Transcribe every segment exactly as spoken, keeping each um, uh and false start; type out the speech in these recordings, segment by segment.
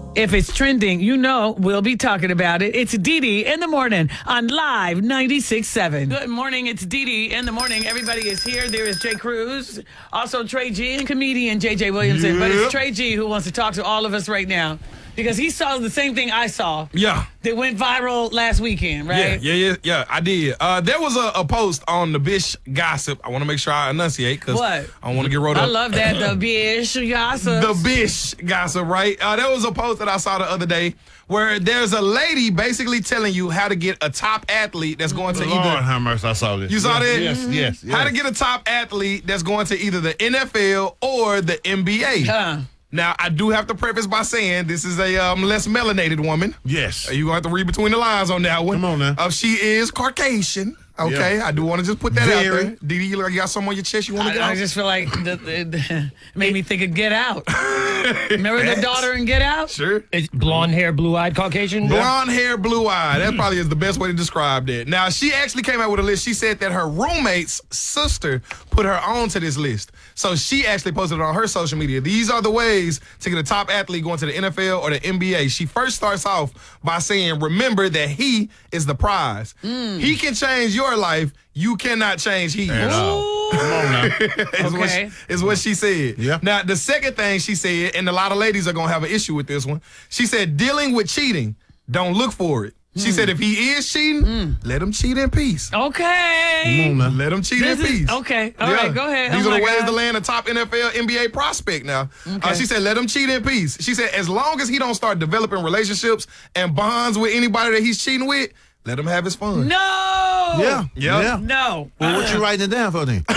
If it's trending, you know we'll be talking about it. It's Dee Dee in the morning on Live ninety-six point seven. Good morning. It's Dee Dee in the morning. Everybody is here. There is Jay Cruz, also Trey G, and comedian J J Williamson. Yep. But it's Trey G who wants to talk to all of us right now because he saw the same thing I saw. Yeah. That went viral last weekend, right? Yeah, yeah, yeah, yeah. I did. Uh, there was a, a post on the Bish Gossip. I want to make sure I enunciate because I don't want to get rolled up. I love that. The Bish Gossip. The Bish Gossip, right? Uh, there was a post that I saw the other day where there's a lady basically telling you how to get a top athlete that's going to Lord either. have mercy, I saw this. You saw yes, that? Yes, yes, yes. How to get a top athlete that's going to either the N F L or the N B A. Huh. Now, I do have to preface by saying this is a um, less melanated woman. Yes. You're going to have to read between the lines on that one. Come on now. Uh, she is Caucasian. Okay, yeah. I do want to just put that Very. out there. Dee Dee, you got something on your chest you want to get I, out? I just feel like the, the, the, it made me think of Get Out. Remember the daughter in Get Out? Sure. It's blonde hair, blue eyed Caucasian. Blonde hair, blue eye. That probably is the best way to describe that. Now, she actually came out with a list. She said that her roommate's sister put her onto this list. So she actually posted it on her social media. These are the ways to get a top athlete going to the N F L or the N B A. She first starts off by saying, remember that he is the prize. Mm. He can change your life. You cannot change he. At all. Come on now. is, what she, is what she said. Yeah. Now, the second thing she said, and a lot of ladies are going to have an issue with this one, she said, dealing with cheating, don't look for it. She mm. said, if he is cheating, mm. let him cheat in peace. Okay. Come on now. Let him cheat this in is, peace. Okay. All yeah. right, go ahead. These oh are the ways God. to land a top N F L, N B A prospect now. Okay. Uh, she said, let him cheat in peace. She said, as long as he don't start developing relationships and bonds with anybody that he's cheating with, let him have his fun. No. Yeah. Yep. Yeah. No. Well, what you writing it down for then?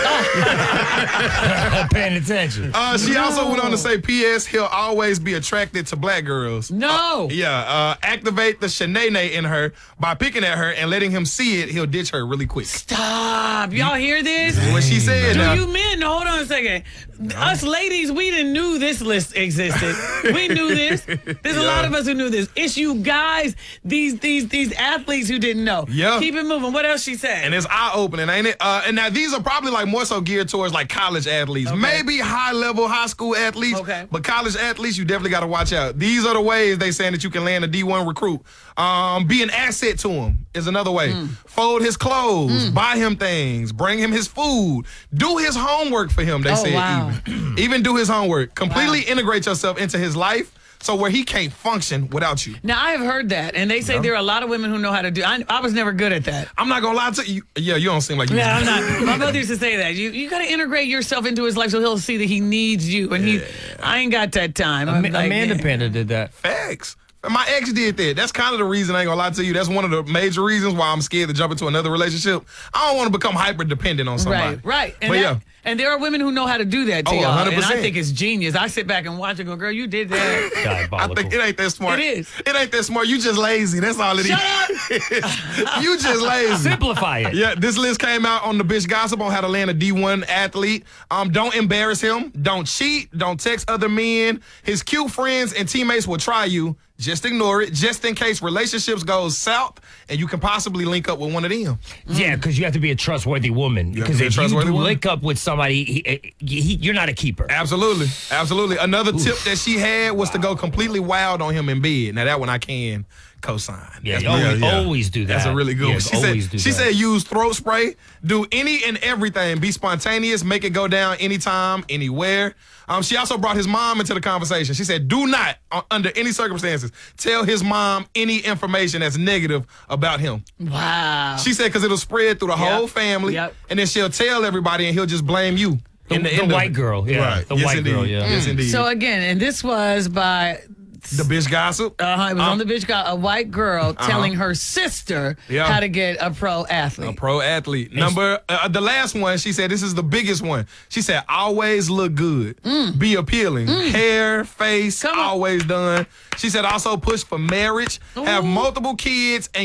Paying attention. Uh, she no. also went on to say, P S he'll always be attracted to black girls. No. Uh, yeah. Uh, activate the shenane in her by picking at her and letting him see it. He'll ditch her really quick. Stop. Y'all hear this? That's what she said. Do now. you men? Hold on a second. No. Us ladies, we didn't knew this list existed. We knew this. There's yeah. a lot of us who knew this. It's you guys, these these these athletes who didn't know. Yeah. Keep it moving. What else she said? And it's eye-opening, ain't it? Uh, and now these are probably like more so geared towards like college athletes. Okay. Maybe high-level high school athletes. Okay. But college athletes, you definitely got to watch out. These are the ways they saying that you can land a D one recruit. Um, be an asset to him is another way. Mm. Fold his clothes, mm. buy him things, bring him his food, do his homework for him, they oh, said wow. even. Even do his homework. Completely wow. integrate yourself into his life. So where he can't function without you. Now, I have heard that, and they say yeah. there are a lot of women who know how to do I, I was never good at that. I'm not going to lie to you. Yeah, you don't seem like you. Yeah, I'm not. My mother used to say that. You you got to integrate yourself into his life so he'll see that he needs you. And yeah. he, I ain't got that time. Am- like, Amanda yeah. Panda did that. Facts. My ex did that. That's kind of the reason, I ain't gonna lie to you. That's one of the major reasons why I'm scared to jump into another relationship. I don't want to become hyper dependent on somebody. Right, right. And but that, yeah. And there are women who know how to do that to oh, y'all. one hundred percent. And I think it's genius. I sit back and watch and go, girl, you did that. Diabolical. I think it ain't that smart. It is. It ain't that smart. You just lazy. That's all it Shut is. Up. You just lazy. Simplify it. Yeah, this list came out on the Bish Gossip on how to land a D one athlete. Um, don't embarrass him. Don't cheat. Don't text other men. His cute friends and teammates will try you. Just ignore it, just in case relationships goes south and you can possibly link up with one of them. Yeah, because you have to be a trustworthy woman. Because if you link up with somebody, he, he, you're not a keeper. Absolutely, absolutely. Another Oof. tip that she had was wow. to go completely wild on him in bed. Now that one I can co-sign. Yeah, you always, yeah. always do that. That's a really good yeah, one. She said, do she that. said use throat spray, do any and everything, be spontaneous, make it go down anytime, anywhere. Um, she also brought his mom into the conversation. She said, do not, uh, under any circumstances, tell his mom any information that's negative about him. Wow. She said, because it'll spread through the yep. whole family, yep. and then she'll tell everybody, and he'll just blame you. The, in the, the end white of girl, yeah. Right. The yes, white indeed. girl, yeah. Mm. Yes, indeed. So, again, and this was by... The Bish Gossip? Uh-huh. It was um, on the Bish Gossip. A white girl uh-huh. telling her sister yeah. how to get a pro athlete. A pro athlete. Number, uh, the last one, she said, this is the biggest one. She said, always look good. Mm. Be appealing. Mm. Hair, face, always done. She said, also push for marriage. Ooh. Have multiple kids, and